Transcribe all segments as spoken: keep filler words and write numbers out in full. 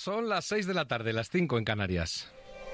Son las seis de la tarde, las cinco en Canarias.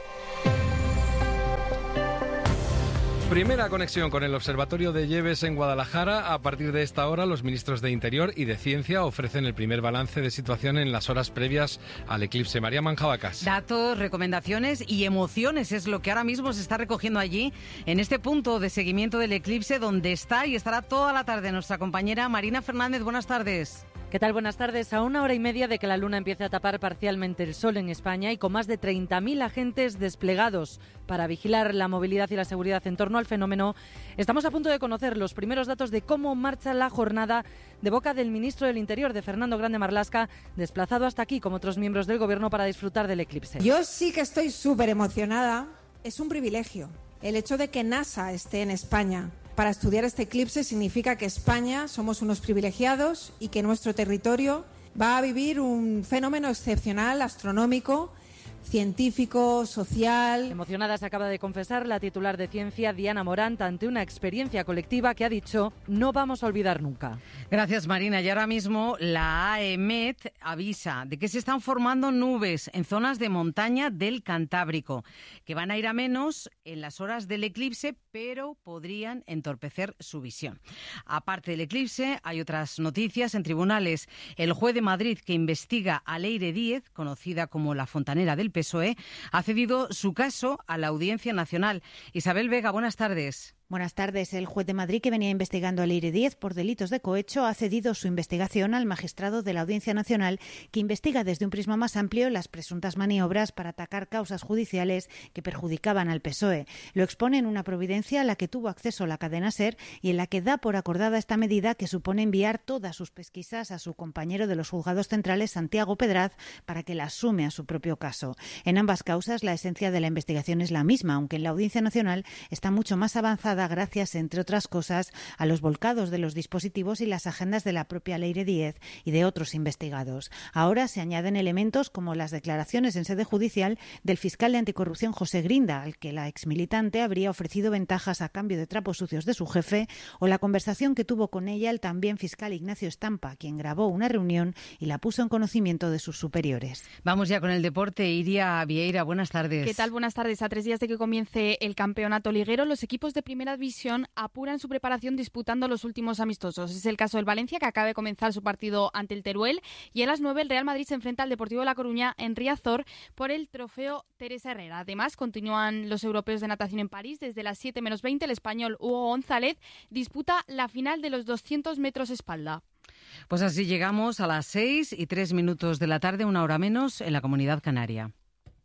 Primera conexión con el Observatorio de Lleves en Guadalajara. A partir de esta hora, los ministros de Interior y de Ciencia ofrecen el primer balance de situación en las horas previas al eclipse. María Manjabacas. Datos, recomendaciones y emociones es lo que ahora mismo se está recogiendo allí, en este punto de seguimiento del eclipse, donde está y estará toda la tarde nuestra compañera Marina Fernández. Buenas tardes. ¿Qué tal? Buenas tardes. A una hora y media de que la luna empiece a tapar parcialmente el sol en España y con más de treinta mil agentes desplegados para vigilar la movilidad y la seguridad en torno al fenómeno, estamos a punto de conocer los primeros datos de cómo marcha la jornada de boca del ministro del Interior, de Fernando Grande Marlaska, desplazado hasta aquí como otros miembros del Gobierno para disfrutar del eclipse. Yo sí que estoy súper emocionada. Es un privilegio. El hecho de que NASA esté en España para estudiar este eclipse significa que España somos unos privilegiados y que nuestro territorio va a vivir un fenómeno excepcional, astronómico, científico, social. Emocionada se acaba de confesar la titular de Ciencia, Diana Morant, ante una experiencia colectiva que ha dicho no vamos a olvidar nunca. Gracias, Marina. Y ahora mismo la AEMET avisa de que se están formando nubes en zonas de montaña del Cantábrico, que van a ir a menos en las horas del eclipse, pero podrían entorpecer su visión. Aparte del eclipse, hay otras noticias en tribunales. El juez de Madrid que investiga a Leire Díez, conocida como la fontanera del P S O E, ha cedido su caso a la Audiencia Nacional. Isabel Vega, buenas tardes. Buenas tardes. El juez de Madrid, que venía investigando a Leire Díez por delitos de cohecho, ha cedido su investigación al magistrado de la Audiencia Nacional, que investiga desde un prisma más amplio las presuntas maniobras para atacar causas judiciales que perjudicaban al P S O E. Lo expone en una providencia a la que tuvo acceso la cadena SER y en la que da por acordada esta medida, que supone enviar todas sus pesquisas a su compañero de los juzgados centrales, Santiago Pedraz, para que la sume a su propio caso. En ambas causas, la esencia de la investigación es la misma, aunque en la Audiencia Nacional está mucho más avanzada gracias, entre otras cosas, a los volcados de los dispositivos y las agendas de la propia Leire Díez y de otros investigados. Ahora se añaden elementos como las declaraciones en sede judicial del fiscal de anticorrupción José Grinda, al que la exmilitante habría ofrecido ventajas a cambio de trapos sucios de su jefe, o la conversación que tuvo con ella el también fiscal Ignacio Estampa, quien grabó una reunión y la puso en conocimiento de sus superiores. Vamos ya con el deporte. Iria Vieira, buenas tardes. ¿Qué tal? Buenas tardes. A tres días de que comience el campeonato liguero, los equipos de primera división apuran su preparación disputando los últimos amistosos. Es el caso del Valencia, que acaba de comenzar su partido ante el Teruel, y a las nueve el Real Madrid se enfrenta al Deportivo de La Coruña en Riazor por el trofeo Teresa Herrera. Además, continúan los europeos de natación en París. Desde las siete menos veinte el español Hugo González disputa la final de los doscientos metros espalda. Pues así llegamos a las seis y tres minutos de la tarde, una hora menos en la Comunidad Canaria.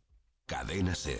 Cadena SER.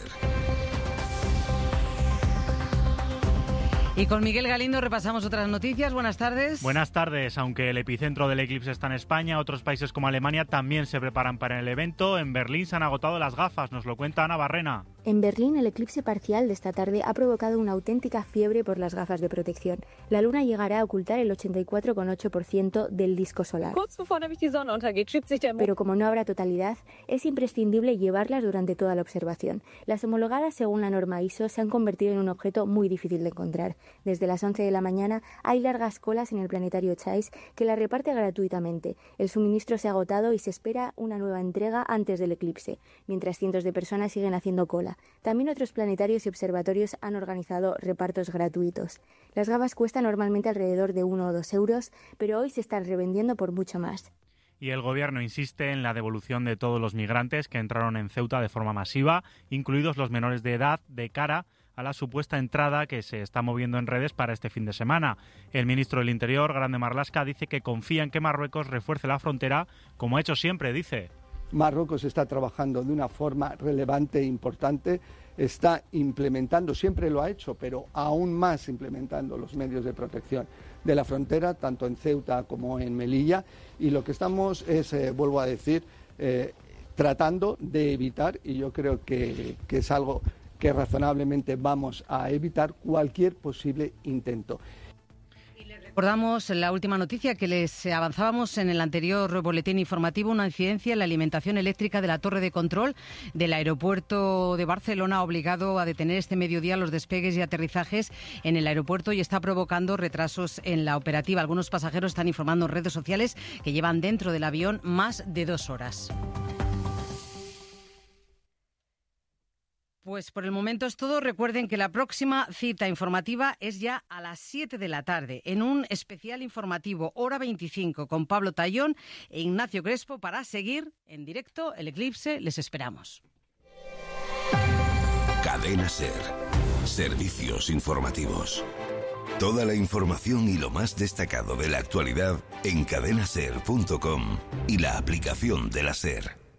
Y con Miguel Galindo repasamos otras noticias. Buenas tardes. Buenas tardes. Aunque el epicentro del eclipse está en España, otros países como Alemania también se preparan para el evento. En Berlín se han agotado las gafas, nos lo cuenta Ana Barrena. En Berlín, el eclipse parcial de esta tarde ha provocado una auténtica fiebre por las gafas de protección. La luna llegará a ocultar el ochenta y cuatro coma ocho por ciento del disco solar. Pero como no habrá totalidad, es imprescindible llevarlas durante toda la observación. Las homologadas según la norma I S O se han convertido en un objeto muy difícil de encontrar. Desde las once de la mañana hay largas colas en el planetario Chase, que la reparte gratuitamente. El suministro se ha agotado y se espera una nueva entrega antes del eclipse, mientras cientos de personas siguen haciendo cola. También otros planetarios y observatorios han organizado repartos gratuitos. Las gafas cuestan normalmente alrededor de uno o dos euros, pero hoy se están revendiendo por mucho más. Y el Gobierno insiste en la devolución de todos los migrantes que entraron en Ceuta de forma masiva, incluidos los menores de edad, de cara a la supuesta entrada que se está moviendo en redes para este fin de semana. El ministro del Interior, Grande Marlaska, dice que confía en que Marruecos refuerce la frontera, como ha hecho siempre, dice. Marruecos está trabajando de una forma relevante e importante, está implementando, siempre lo ha hecho, pero aún más implementando los medios de protección de la frontera, tanto en Ceuta como en Melilla, y lo que estamos es, eh, vuelvo a decir, eh, tratando de evitar, y yo creo que, que es algo que razonablemente vamos a evitar, cualquier posible intento. Recordamos la última noticia que les avanzábamos en el anterior boletín informativo. Una incidencia en la alimentación eléctrica de la torre de control del aeropuerto de Barcelona ha obligado a detener este mediodía los despegues y aterrizajes en el aeropuerto y está provocando retrasos en la operativa. Algunos pasajeros están informando en redes sociales que llevan dentro del avión más de dos horas. Pues por el momento es todo. Recuerden que la próxima cita informativa es ya a las siete de la tarde, en un especial informativo, hora veinticinco, con Pablo Tallón e Ignacio Crespo, para seguir en directo el eclipse. Les esperamos. Cadena SER. Servicios informativos. Toda la información y lo más destacado de la actualidad en cadena ser punto com y la aplicación de la SER.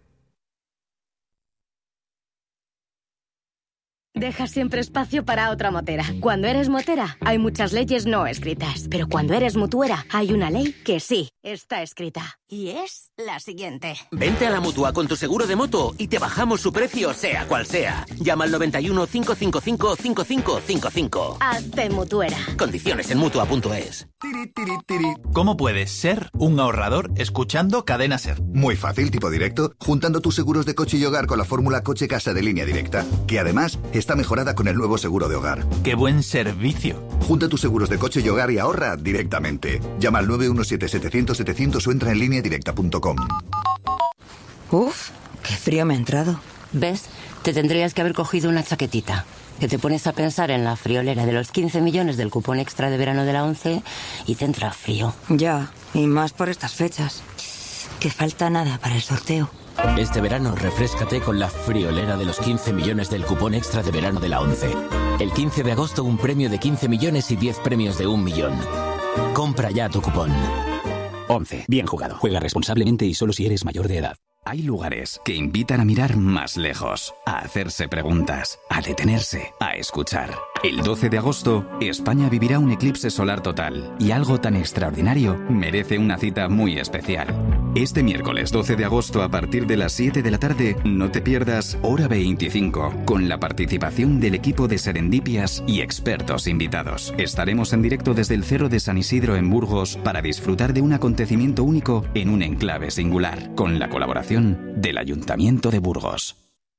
Deja siempre espacio para otra motera. Cuando eres motera, hay muchas leyes no escritas. Pero cuando eres mutuera, hay una ley que sí está escrita. Y es la siguiente. Vente a la Mutua con tu seguro de moto y te bajamos su precio, sea cual sea. Llama al noventa y uno, cinco cinco cinco, cinco cinco cinco cinco. Hazte mutuera. Condiciones en mutua punto es. ¿Cómo puedes ser un ahorrador escuchando Cadena SER? Muy fácil, tipo directo, juntando tus seguros de coche y hogar con la fórmula coche-casa de Línea Directa, que además está mejorada con el nuevo seguro de hogar. ¡Qué buen servicio! Junta tus seguros de coche y hogar y ahorra directamente. Llama al nueve uno siete, setecientos, setecientos o entra en línea directa punto com. Uf, qué frío me ha entrado. ¿Ves? Te tendrías que haber cogido una chaquetita. Que te pones a pensar en la friolera de los quince millones del cupón extra de verano de la ONCE y te entra frío. Ya, y más por estas fechas. Que falta nada para el sorteo. Este verano refréscate con la friolera de los quince millones del cupón extra de verano de la ONCE. El quince de agosto un premio de quince millones y diez premios de un millón. Compra ya tu cupón. ONCE. Bien jugado. Juega responsablemente y solo si eres mayor de edad. Hay lugares que invitan a mirar más lejos, a hacerse preguntas, a detenerse, a escuchar. El doce de agosto, España vivirá un eclipse solar total y algo tan extraordinario merece una cita muy especial. Este miércoles doce de agosto a partir de las siete de la tarde, no te pierdas Hora veinticinco, con la participación del equipo de Serendipias y expertos invitados. Estaremos en directo desde el Cerro de San Isidro en Burgos para disfrutar de un acontecimiento único en un enclave singular, con la colaboración del Ayuntamiento de Burgos.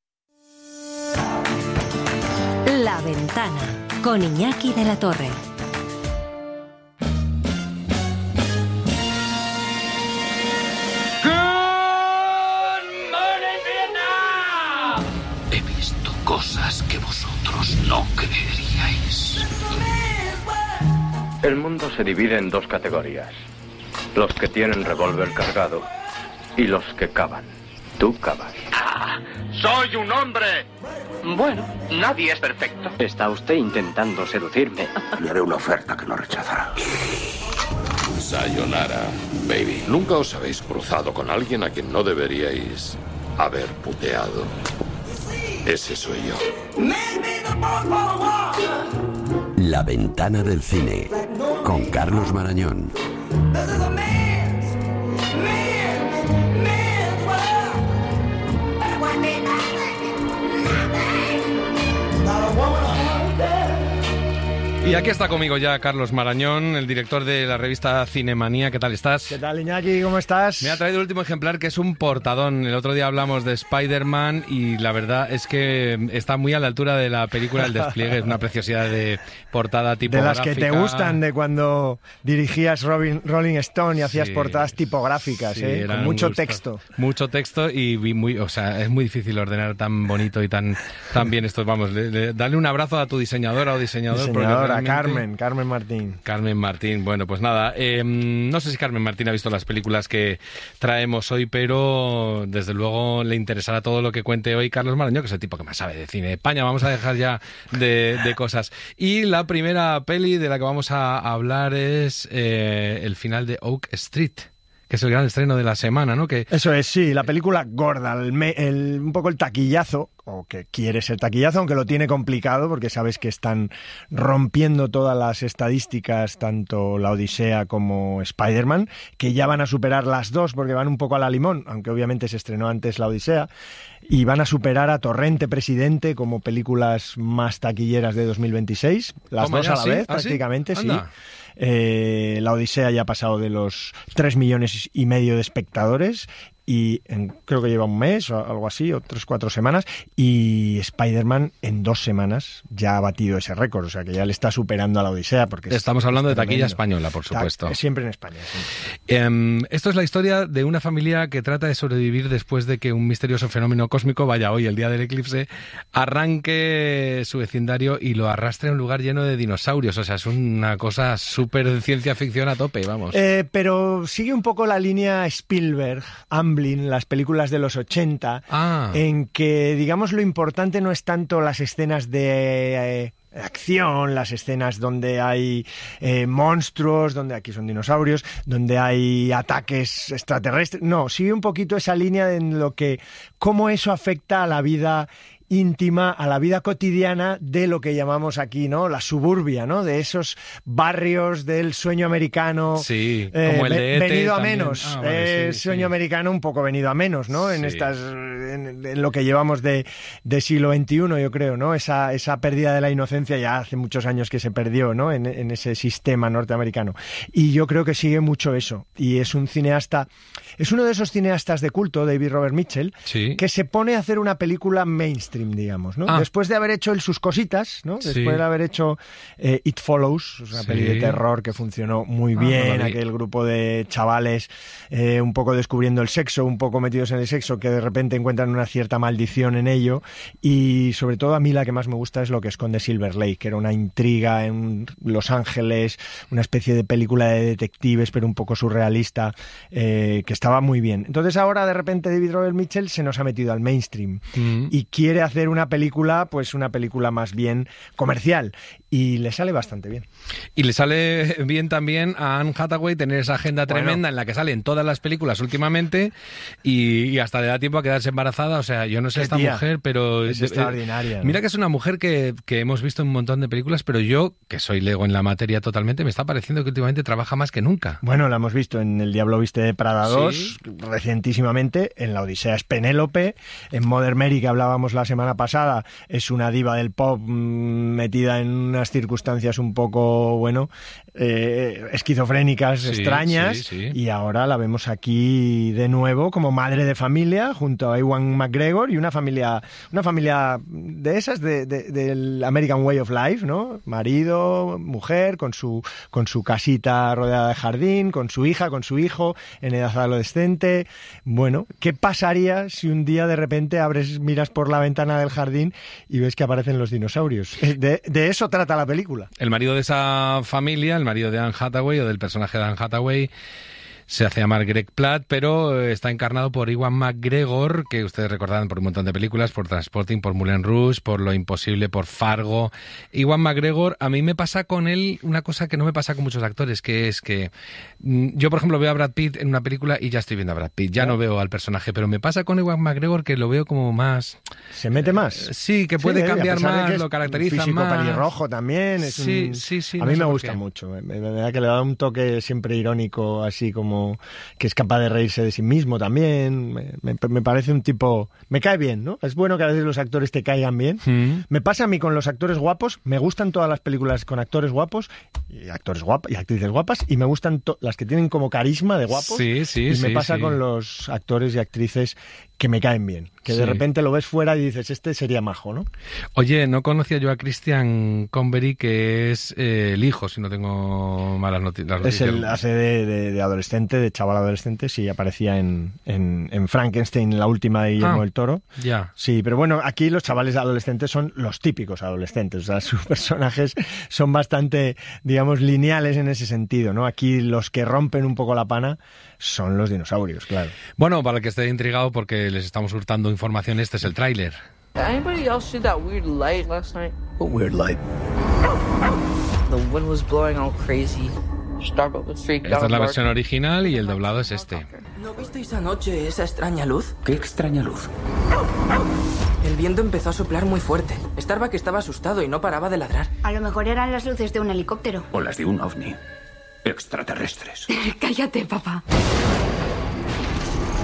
La Ventana, con Iñaki de la Torre. He visto cosas que vosotros no creeríais. El mundo se divide en dos categorías. Los que tienen revólver cargado y los que cavan. Tú cavas. ¡Ah! ¡Soy un hombre! Bueno, nadie es perfecto. Está usted intentando seducirme. Le haré una oferta que no rechazará. Sayonara, baby. ¿Nunca os habéis cruzado con alguien a quien no deberíais haber puteado? Ese soy yo. La Ventana del Cine, con Carlos Marañón. Y aquí está conmigo ya Carlos Marañón, el director de la revista Cinemanía. ¿Qué tal estás? ¿Qué tal, Iñaki? ¿Cómo estás? Me ha traído el último ejemplar, que es un portadón. El otro día hablamos de Spider-Man y la verdad es que está muy a la altura de la película. El despliegue es una preciosidad de portada tipográfica. De las que te gustan, de cuando dirigías Robin, Rolling Stone y hacías sí, portadas tipográficas, sí, ¿eh? Con mucho gusto. texto. Mucho texto y muy, o sea, es muy difícil ordenar tan bonito y tan, tan bien esto. Vamos, le, le, dale un abrazo a tu diseñadora o diseñador. Diseñadora, Carmen, Carmen Martín. Carmen Martín, bueno, pues nada, eh, no sé si Carmen Martín ha visto las películas que traemos hoy, pero desde luego le interesará todo lo que cuente hoy Carlos Marañón, que es el tipo que más sabe de cine de España. Vamos a dejar ya de, de cosas. Y la primera peli de la que vamos a hablar es eh, el final de Oak Street, que es el gran estreno de la semana, ¿no? Que... Eso es, sí, la película gorda, el me, el, un poco el taquillazo, o que quiere ser taquillazo, aunque lo tiene complicado, porque sabes que están rompiendo todas las estadísticas, tanto La Odisea como Spider-Man, que ya van a superar las dos, porque van un poco a la limón, aunque obviamente se estrenó antes La Odisea, y van a superar a Torrente, Presidente, como películas más taquilleras de dos mil veintiséis, las dos a la vez, prácticamente, sí. Eh, la Odisea ya ha pasado de los tres millones y medio de espectadores y en, creo que lleva un mes o algo así, o tres, cuatro semanas, y Spider-Man en dos semanas ya ha batido ese récord, o sea que ya le está superando a la Odisea. Porque Estamos hablando de taquilla tremendo. española, por supuesto. Ta- siempre en España. Siempre. Um, esto es la historia de una familia que trata de sobrevivir después de que un misterioso fenómeno cósmico, vaya hoy, el día del eclipse, arranque su vecindario y lo arrastre a un lugar lleno de dinosaurios. O sea, es una cosa súper de ciencia ficción a tope, vamos. Eh, pero sigue un poco la línea Spielberg, Amblin, las películas de los ochenta, ah. en que, digamos, lo importante no es tanto las escenas de... Eh, acción, las escenas donde hay eh, monstruos, donde aquí son dinosaurios, donde hay ataques extraterrestres. No, sigue un poquito esa línea en lo que, cómo eso afecta a la vida íntima, a la vida cotidiana de lo que llamamos aquí, ¿no? La suburbia, ¿no? De esos barrios del sueño americano. Sí, como el de E T venido a también. menos. Ah, vale, eh, sí, sueño sí. americano un poco venido a menos, ¿no? En Sí. estas, en, en lo que llevamos de, de siglo veintiuno, yo creo, ¿no? Esa, esa pérdida de la inocencia ya hace muchos años que se perdió, ¿no? En, en ese sistema norteamericano. Y yo creo que sigue mucho eso. Y es un cineasta, es uno de esos cineastas de culto, David Robert Mitchell, Sí. que se pone a hacer una película mainstream, digamos, ¿no? Ah. Después de haber hecho él sus cositas, ¿no? Sí. Después de haber hecho eh, It Follows, una Sí. peli de terror que funcionó muy Ah, bien, no la vi. aquel grupo de chavales eh, un poco descubriendo el sexo, un poco metidos en el sexo, que de repente encuentran una cierta maldición en ello, y sobre todo a mí la que más me gusta es Lo que esconde Silver Lake, que era una intriga en Los Ángeles, una especie de película de detectives, pero un poco surrealista, eh, que estaba muy bien. Entonces ahora de repente David Robert Mitchell se nos ha metido al mainstream Mm. y quiere hacer una película, pues una película más bien comercial, y le sale bastante bien. Y le sale bien también a Anne Hathaway tener esa agenda Bueno. tremenda en la que salen todas las películas últimamente y, y hasta le da tiempo a quedarse embarazada. O sea, yo no sé Qué esta tía. mujer, pero... Es eh, extraordinaria, ¿no? Mira que es una mujer que, que hemos visto en un montón de películas, pero yo, que soy lego en la materia totalmente, me está pareciendo que últimamente trabaja más que nunca. Bueno, la hemos visto en El Diablo Viste de Prada dos, Sí. recientísimamente, en La Odisea es Penélope, en Mother Mary, que hablábamos la semana pasada, es una diva del pop mmm, metida en unas circunstancias un poco, bueno, eh, esquizofrénicas, Sí, extrañas, sí, sí. y ahora la vemos aquí de nuevo como madre de familia junto a Ewan McGregor y una familia, una familia de esas de, de- del American Way of Life, ¿no? Marido, mujer, con su, con su casita rodeada de jardín, con su hija, con su hijo, en edad adolescente. Bueno, ¿qué pasaría si un día de repente abres, miras por la ventana del jardín y ves que aparecen los dinosaurios? De, de eso trata la película. El marido de esa familia, el marido de Anne Hathaway o del personaje de Anne Hathaway, se hace llamar Greg Platt, pero está encarnado por Ewan McGregor, que ustedes recordarán por un montón de películas, por Transporting, por Moulin Rouge, por Lo Imposible, por Fargo. Ewan McGregor, a mí me pasa con él una cosa que no me pasa con muchos actores, que es que mm, yo, por ejemplo, veo a Brad Pitt en una película y ya estoy viendo a Brad Pitt, ya no veo al personaje, pero me pasa con Ewan McGregor que lo veo como más... ¿Se mete más? Sí, que puede Sí, a cambiar pesar de más, que es lo caracteriza físico más. pelirrojo también. Es Sí, un- sí, sí, A no mí sé me por gusta qué. mucho. Me, me- me da que le da un toque siempre irónico, así como que es capaz de reírse de sí mismo también. Me, me- me parece un tipo... Me cae bien, ¿no? Es bueno que a veces los actores te caigan bien. Mm. Me pasa a mí con los actores guapos. Me gustan todas las películas con actores guapos y actores guapos y actrices guapas, y me gustan to- las que tienen como carisma de guapos. Sí, sí, y me sí, pasa sí. con los actores y actrices que me caen bien. Que de Sí. repente lo ves fuera y dices, este sería majo, ¿no? Oye, no conocía yo a Christian Convery, que es eh, el hijo, si no tengo malas noti- las Es noticias. el, hace de, de- de adolescente, de chaval adolescente, sí, aparecía en, en, en Frankenstein, la última de Guillermo Ah, del Toro. Ya. Sí, pero bueno, aquí los chavales adolescentes son los típicos adolescentes, o sea, sus personajes son bastante, digamos, lineales en ese sentido, ¿no? Aquí los que rompen un poco la pana son los dinosaurios, claro. Bueno, para el que esté intrigado, porque les estamos hurtando información, este es el tráiler. Anybody else see that weird light last night? What weird light? The wind was blowing all crazy. Starbucks was freaked Esta out. es la versión original y el doblado es este. ¿No visteis anoche esa extraña luz? ¿Qué extraña luz? El viento empezó a soplar muy fuerte. Starbuck estaba asustado y no paraba de ladrar. A lo mejor eran las luces de un helicóptero. O las de un ovni. Extraterrestres. Cállate, papá.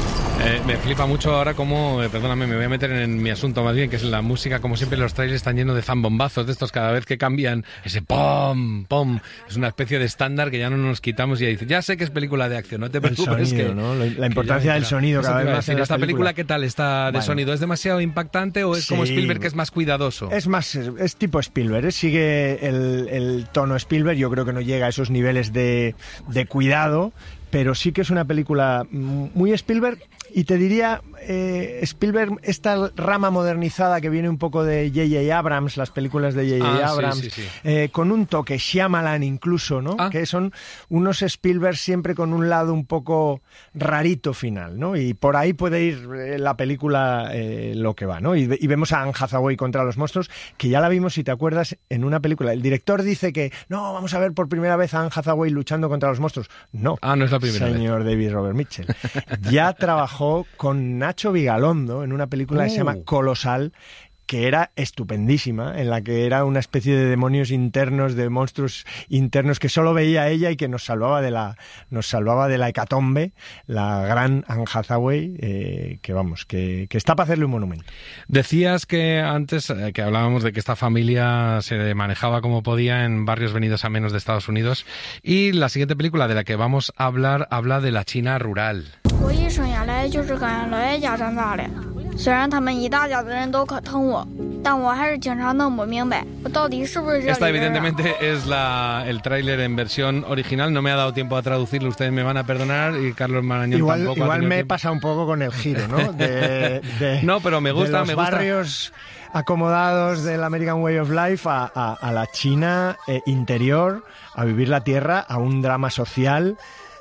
Eh, me flipa mucho ahora cómo, eh, perdóname, me voy a meter en mi asunto más bien, que es la música. Como siempre los trailers están llenos de zambombazos de estos, cada vez que cambian ese pom, pom, es una especie de estándar que ya no nos quitamos y ya dice, ya sé que es película de acción, no te preocupes. El sonido, que, ¿no? La importancia que del sonido cada vez más en ¿Esta película películas. qué tal está de Bueno. sonido? ¿Es demasiado impactante o es Sí. como Spielberg, que es más cuidadoso? Es más, es, es tipo Spielberg, ¿eh? Sigue el, el tono Spielberg, yo creo que no llega a esos niveles de, de cuidado, pero sí que es una película muy Spielberg. Y te diría, eh, Spielberg, esta rama modernizada que viene un poco de J J Abrams, las películas de J J Ah, Abrams, sí, sí, sí. Eh, con un toque Shyamalan incluso, ¿no? Ah. Que son unos Spielberg siempre con un lado un poco rarito final, ¿no? Y por ahí puede ir eh, la película eh, lo que va, ¿no? Y, y vemos a Anne Hathaway contra los monstruos, que ya la vimos, si te acuerdas, en una película. El director dice que, no, vamos a ver por primera vez a Anne Hathaway luchando contra los monstruos. No, Ah, no es la primera señor David Robert Mitchell. Ya trabajó con Nacho Vigalondo en una película que se llama Uh. Colosal, que era estupendísima, en la que era una especie de demonios internos, de monstruos internos que solo veía ella y que nos salvaba de la, nos salvaba de la hecatombe, la gran Anne Hathaway, eh, que vamos, que, que está para hacerle un monumento. Decías que antes, eh, que hablábamos de que esta familia se manejaba como podía en barrios venidos a menos de Estados Unidos, y la siguiente película de la que vamos a hablar habla de la China rural. 我一生下来就是跟着姥爷家长大的，虽然他们一大家子人都可疼我，但我还是经常弄不明白，我到底是不是这里人啊。 Esta evidentemente es la, el tráiler en versión original, no me ha dado tiempo a traducirlo, ustedes me van a perdonar y Carlos Marañón Igual, tampoco. ha igual tenido me tiempo. pasa un poco con el giro, ¿no? De, de- No, pero me gusta, de los me gusta. barrios acomodados del American Way of Life a, a- a la China eh, interior, a vivir la tierra, a un drama social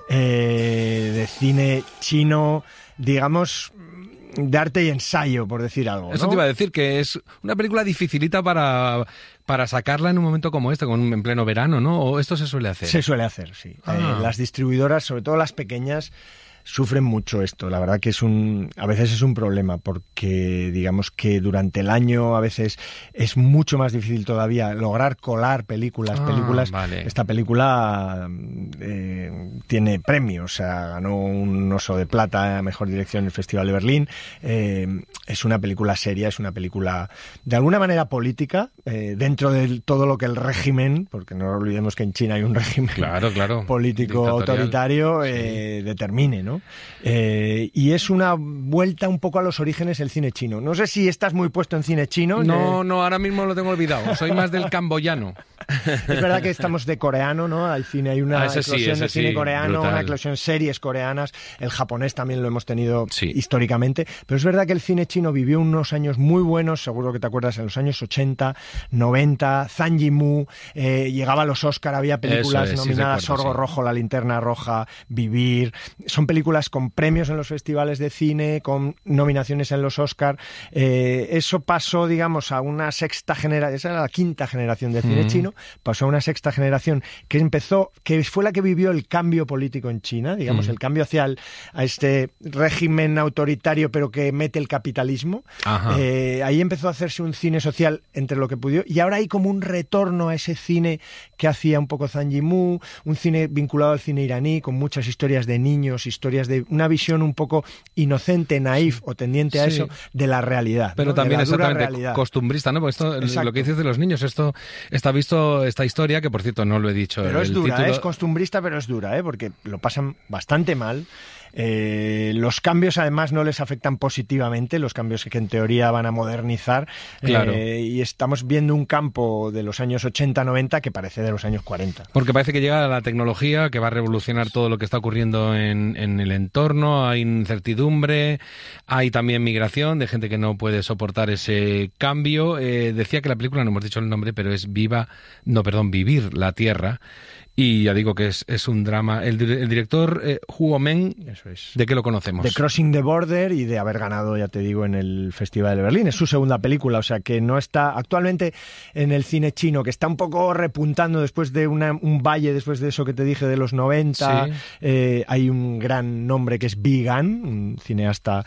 eh, de cine chino, digamos, de arte y ensayo, por decir algo, ¿no? Eso te iba a decir, que es una película dificilita para, para sacarla en un momento como este, con, en pleno verano, ¿no? ¿O esto se suele hacer? Se suele hacer, sí. Ah. Eh, las distribuidoras, sobre todo las pequeñas, sufren mucho esto. La verdad que es un, a veces es un problema porque digamos que durante el año a veces es mucho más difícil todavía lograr colar películas. Ah, películas. vale. Esta película eh, tiene premios, o sea, ganó un Oso de Plata a Mejor Dirección en el Festival de Berlín. Eh, es una película seria, es una película de alguna manera política, eh, dentro de todo lo que el régimen, porque no olvidemos que en China hay un régimen Claro, claro. político Dictatorial. autoritario, eh, determine, ¿no? Eh, y es una vuelta un poco a los orígenes del cine chino. No sé si estás muy puesto en cine chino. No, Eh, no, ahora mismo lo tengo olvidado. Soy más del camboyano. Es verdad que estamos de coreano, ¿no? Hay cine, hay una Ah, ese sí, eclosión ese de cine sí, coreano, brutal. una eclosión de series coreanas. El japonés también lo hemos tenido Sí. históricamente. Pero es verdad que el cine chino vivió unos años muy buenos, seguro que te acuerdas, en los años ochenta, noventa. Zhang Yimou, eh, llegaba a los Oscar, había películas Eso es, sí nominadas: recuerdo, Sorgo sí. Rojo, La Linterna Roja, Vivir. Son películas con premios en los festivales de cine, con nominaciones en los Oscar. Eh, eso pasó, digamos, a una sexta generación, esa era la quinta generación de cine Mm. chino, pasó a una sexta generación que empezó, que fue la que vivió el cambio político en China, digamos, Mm. el cambio hacia el- a este régimen autoritario pero que mete el capitalismo. Ajá. Eh, ahí empezó a hacerse un cine social entre lo que pudo, y ahora hay como un retorno a ese cine que hacía un poco Zhang Yimou, un cine vinculado al cine iraní, con muchas historias de niños, historias de una visión un poco inocente, naif o tendiente a Sí. eso de la realidad. Pero ¿no? De también la dura exactamente realidad. costumbrista, ¿no? Porque esto, Exacto. lo que dices de los niños, esto está visto, esta historia, que por cierto no lo he dicho. Pero el es dura, título- ¿eh? Es costumbrista, pero es dura, ¿eh? Porque lo pasan bastante mal. Eh, los cambios además no les afectan positivamente, los cambios que en teoría van a modernizar. Claro. Eh, y estamos viendo un campo de los años ochenta noventa que parece de los años cuarenta. Porque parece que llega la tecnología que va a revolucionar todo lo que está ocurriendo en, en el entorno, hay incertidumbre, hay también migración de gente que no puede soportar ese cambio. Eh, decía que la película, no hemos dicho el nombre, pero es Viva, no, perdón, Vivir la Tierra. Y ya digo que es, es un drama. El, dir- el director eh, Hugo Meng, Eso es. ¿de qué lo conocemos? De Crossing the Border y de haber ganado, ya te digo, en el Festival de Berlín. Es su segunda película, o sea que no está actualmente en el cine chino, que está un poco repuntando después de una, un valle, después de eso que te dije de los noventa. Sí. Eh, hay un gran nombre que es Bi Gan, un cineasta,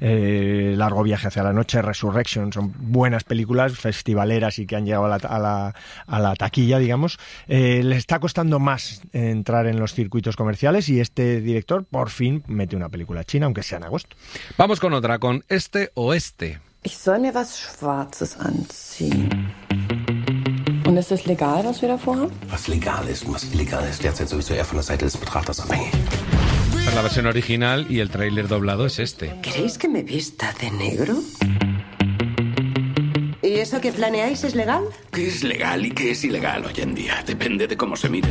eh, Largo Viaje hacia la Noche, Resurrection. Son buenas películas festivaleras y que han llegado a la, a la, a la taquilla, digamos. Eh, le está costando más entrar en los circuitos comerciales y este director por fin mete una película china, aunque sea en agosto. Vamos con otra, con Este Oeste. Ich soll mir was Schwarzes anziehen. Und ist es legal, was wir da vorhaben? Was legal ist und was illegal ist, derzeit sowieso eher von der Seite des Betrachters abhängig. Esta es la versión original y el tráiler doblado es este. ¿Queréis que me vista de negro? ¿Y eso que planeáis es legal? ¿Qué es legal y qué es ilegal hoy en día? Depende de cómo se mire.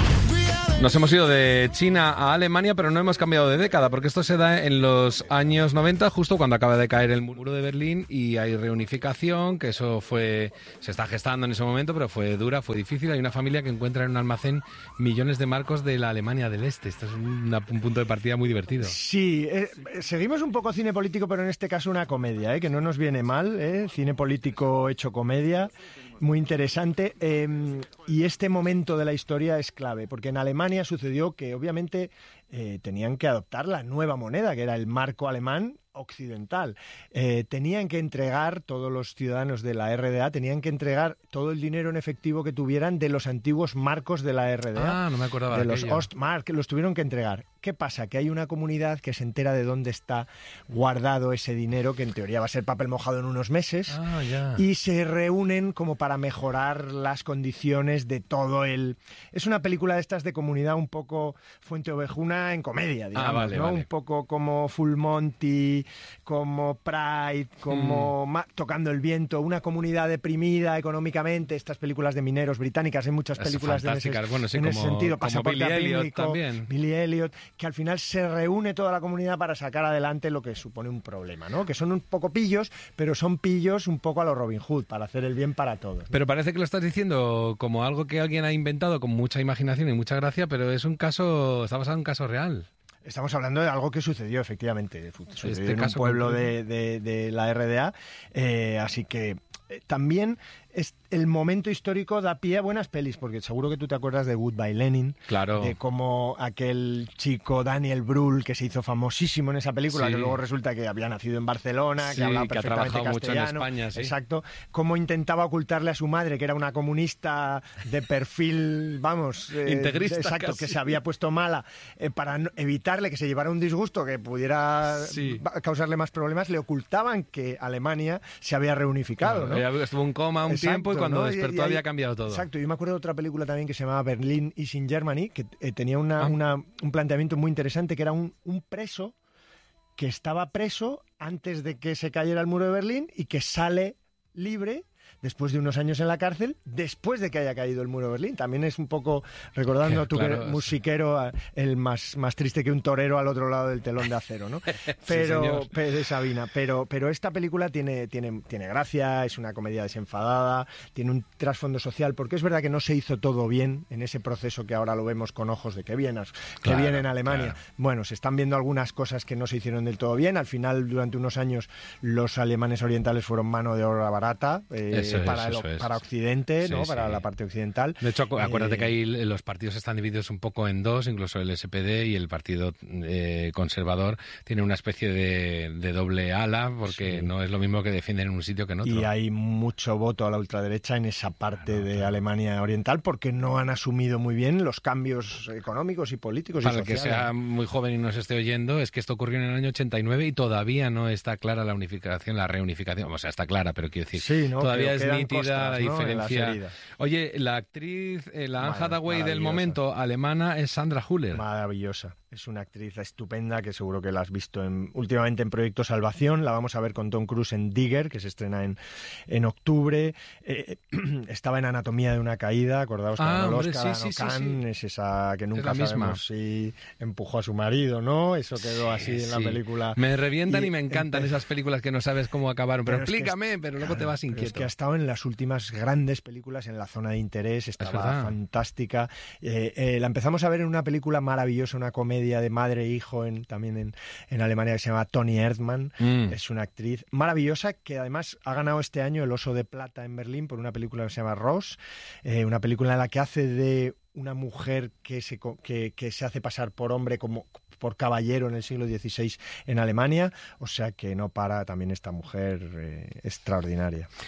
Nos hemos ido de China a Alemania, pero no hemos cambiado de década, porque esto se da en los años noventa, justo cuando acaba de caer el muro de Berlín y hay reunificación, que eso fue se está gestando en ese momento, pero fue dura, fue difícil. Hay una familia que encuentra en un almacén millones de marcos de la Alemania del Este. Esto es una, un punto de partida muy divertido. Sí, eh, seguimos un poco cine político, pero en este caso una comedia, eh, que no nos viene mal, eh, cine político hecho comedia. Muy interesante, eh, y este momento de la historia es clave, porque en Alemania sucedió que obviamente eh, tenían que adoptar la nueva moneda, que era el marco alemán occidental. Eh, tenían que entregar, todos los ciudadanos de la R D A, tenían que entregar todo el dinero en efectivo que tuvieran de los antiguos marcos de la R D A. Ah, no me acordaba de de los aquello. Ostmark, los tuvieron que entregar. ¿Qué pasa? Que hay una comunidad que se entera de dónde está guardado ese dinero, que en teoría va a ser papel mojado en unos meses, Ah, ya. y se reúnen como para mejorar las condiciones de todo el... Es una película de estas de comunidad un poco Fuente Ovejuna en comedia, digamos, Ah, vale, ¿no? vale. Un poco como Full Monty, como Pride, como Mm. Ma- Tocando el Viento, una comunidad deprimida económicamente, estas películas de mineros británicas, hay muchas Es películas de ese, fantásticas. Bueno, sí, en ese como- sentido, como Pasaporte Billy a Elliot Pimlico, también. Billy Elliot, que al final se reúne toda la comunidad para sacar adelante lo que supone un problema, ¿no? Que son un poco pillos, pero son pillos un poco a lo Robin Hood, para hacer el bien para todos. Pero parece que lo estás diciendo como algo que alguien ha inventado con mucha imaginación y mucha gracia, pero es un caso, está basado en un caso real. Estamos hablando de algo que sucedió, efectivamente. Sucedió Este en un caso pueblo concreto. de, de- de la R D A. Eh, así que eh, también es, el momento histórico da pie a buenas pelis, porque seguro que tú te acuerdas de Goodbye Lenin. Claro. De cómo aquel chico Daniel Brühl, que se hizo famosísimo en esa película, Sí. que luego resulta que había nacido en Barcelona, Sí, que hablaba que ha perfectamente trabajado mucho en castellano. España, sí. Exacto. Cómo intentaba ocultarle a su madre, que era una comunista de perfil, vamos... eh, Integrista Exacto, casi. que se había puesto mala, eh, para no- evitarle que se llevara un disgusto que pudiera Sí. va- causarle más problemas, le ocultaban que Alemania se había reunificado, ¿no? Ella estuvo en coma un Exacto, tiempo y cuando ¿no? despertó ahí- había cambiado todo. Exacto, yo me acuerdo de otra película también que se llamaba Berlin is in Germany, que eh, tenía una, Ah. una- un planteamiento muy interesante, que era un, un preso que estaba preso antes de que se cayera el muro de Berlín y que sale libre después de unos años en la cárcel, después de que haya caído el muro de Berlín. También es un poco, recordando Que, a tu claro, sí. musiquero, a- el más, más triste que un torero al otro lado del telón de acero, ¿no? Pero, señor. pe- de Sabina. Pero, pero esta película tiene, tiene, tiene gracia, es una comedia desenfadada, tiene un trasfondo social, porque es verdad que no se hizo todo bien en ese proceso que ahora lo vemos con ojos de que bien, que Claro, bien en Alemania. claro. Bueno, se están viendo algunas cosas que no se hicieron del todo bien. Al final, durante unos años, los alemanes orientales fueron mano de obra barata eh, Eso es, para, el- eso es. para Occidente, Sí, ¿no? sí. Para la parte occidental. De hecho, acu- acuérdate Eh, que ahí los partidos están divididos un poco en dos, incluso el S P D y el Partido eh, Conservador tiene una especie de, de doble ala, porque Sí. no es lo mismo que defienden en un sitio que en otro. Y hay mucho voto a la ultraderecha en esa parte de Alemania Oriental porque no han asumido muy bien los cambios económicos y políticos Para y el que sociales. sea muy joven y nos esté oyendo, es que esto ocurrió en el año ochenta y nueve y todavía no está clara la unificación, la reunificación. O sea, está clara, pero quiero decir, Sí, ¿no? todavía Pero es quedan nítida costras, la ¿no? en las diferencia. heridas. Oye, la actriz, eh, la Anne Bueno, Hathaway del maravillosa. momento alemana es Sandra Hüller. Maravillosa. Es una actriz estupenda que seguro que la has visto en, últimamente en Proyecto Salvación. La vamos a ver con Tom Cruise en Digger, que se estrena en, en octubre. Eh, estaba en Anatomía de una caída, acordaos que Ah, ganó el hombre, Oscar, sí, ganó sí, sí, Cannes, sí. es esa que nunca la misma. sabemos si empujó a su marido, ¿no? Eso quedó así en la Sí. película. Me revientan y, Y me encantan empe- esas películas que no sabes cómo acabaron. Pero, Pero es que explícame, pero luego te vas Pero inquieto. Es que ha estado en las últimas grandes películas en la zona de interés, estaba verdad. fantástica. Eh, eh, la empezamos a ver en una película maravillosa, una comedia de madre e hijo en, también en, en Alemania, que se llama Toni Erdmann. Mm. Es una actriz maravillosa que además ha ganado este año el Oso de Plata en Berlín por una película que se llama Rose, eh, una película en la que hace de una mujer que se, co- que, que se hace pasar por hombre como por caballero en el siglo dieciséis en Alemania, o sea que no para también esta mujer eh, extraordinaria.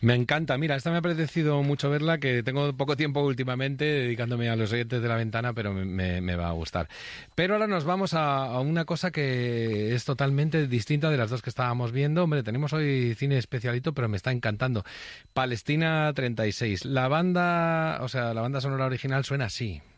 Me encanta, mira, esta me ha apetecido mucho verla, que tengo poco tiempo últimamente dedicándome a los oyentes de La Ventana, pero me, me, me va a gustar. Pero ahora nos vamos a, a una cosa que es totalmente distinta de las dos que estábamos viendo. Hombre, tenemos hoy cine especialito, pero me está encantando. Palestina treinta y seis. La banda, o sea, la banda sonora original suena así.